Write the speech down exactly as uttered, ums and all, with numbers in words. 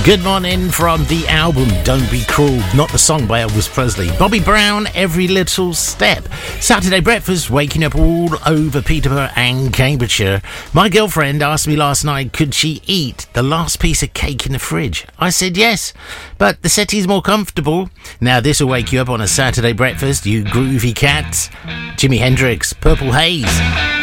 Good morning from the album Don't Be Cruel, not the song by Elvis Presley. Bobby Brown, Every Little Step. Saturday breakfast, waking up all over Peterborough and Cambridgeshire. My girlfriend asked me last night, could she eat the last piece of cake in the fridge? I said yes, but the settee's more comfortable. Now this will wake you up on a Saturday breakfast, you groovy cats. Jimi Hendrix, Purple Haze.